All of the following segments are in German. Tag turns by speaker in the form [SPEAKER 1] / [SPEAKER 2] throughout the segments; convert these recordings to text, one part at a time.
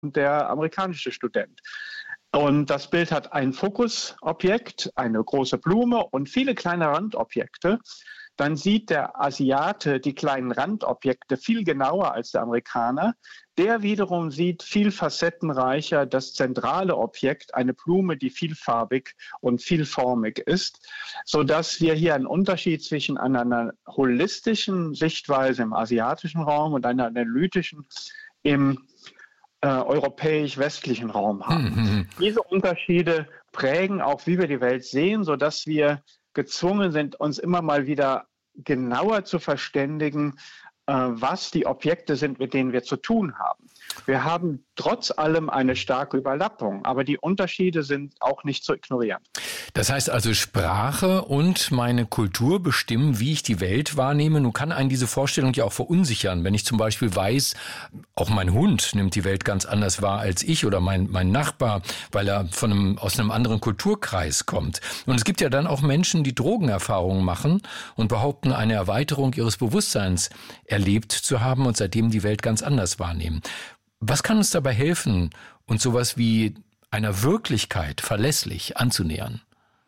[SPEAKER 1] der amerikanische Student. Und das Bild hat ein Fokusobjekt, eine große Blume und viele kleine Randobjekte. Dann sieht der Asiate die kleinen Randobjekte viel genauer als der Amerikaner. Der wiederum sieht viel facettenreicher das zentrale Objekt, eine Blume, die vielfarbig und vielformig ist, sodass wir hier einen Unterschied zwischen einer holistischen Sichtweise im asiatischen Raum und einer analytischen im europäisch-westlichen Raum haben. Diese Unterschiede prägen auch, wie wir die Welt sehen, sodass wir gezwungen sind, uns immer mal wieder genauer zu verständigen, was die Objekte sind, mit denen wir zu tun haben. Wir haben trotz allem eine starke Überlappung, aber die Unterschiede sind auch nicht zu ignorieren.
[SPEAKER 2] Das heißt also, Sprache und meine Kultur bestimmen, wie ich die Welt wahrnehme. Nun kann einen diese Vorstellung ja auch verunsichern. Wenn ich zum Beispiel weiß, auch mein Hund nimmt die Welt ganz anders wahr als ich oder mein Nachbar, weil er aus einem anderen Kulturkreis kommt. Und es gibt ja dann auch Menschen, die Drogenerfahrungen machen und behaupten, eine Erweiterung ihres Bewusstseins erlebt zu haben und seitdem die Welt ganz anders wahrnehmen. Was kann uns dabei helfen, uns sowas wie einer Wirklichkeit verlässlich anzunähern?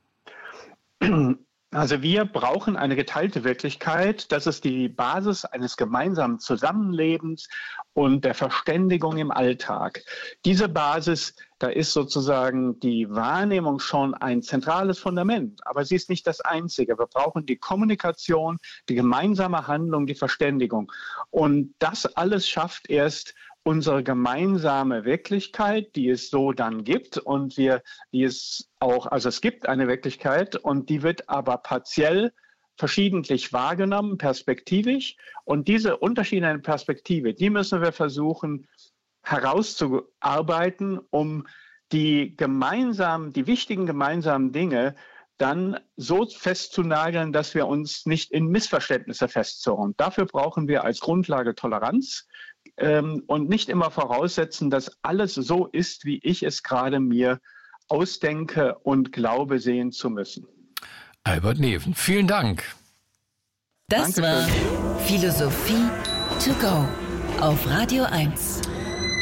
[SPEAKER 1] Also wir brauchen eine geteilte Wirklichkeit. Das ist die Basis eines gemeinsamen Zusammenlebens und der Verständigung im Alltag. Diese Basis, da ist sozusagen die Wahrnehmung schon ein zentrales Fundament, aber sie ist nicht das Einzige. Wir brauchen die Kommunikation, die gemeinsame Handlung, die Verständigung. Und das alles schafft erst unsere gemeinsame Wirklichkeit, die es so dann gibt und es gibt eine Wirklichkeit und die wird aber partiell verschiedentlich wahrgenommen, perspektivisch, und diese unterschiedlichen Perspektive, die müssen wir versuchen herauszuarbeiten, um die wichtigen gemeinsamen Dinge dann so festzunageln, dass wir uns nicht in Missverständnisse festzurren. Dafür brauchen wir als Grundlage Toleranz und nicht immer voraussetzen, dass alles so ist, wie ich es gerade mir ausdenke und glaube, sehen zu müssen.
[SPEAKER 2] Albert Neven, vielen Dank.
[SPEAKER 3] Das war Philosophie to go auf Radio 1.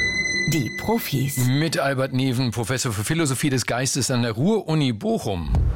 [SPEAKER 3] Die Profis.
[SPEAKER 2] Mit Albert Neven, Professor für Philosophie des Geistes an der Ruhr-Uni Bochum.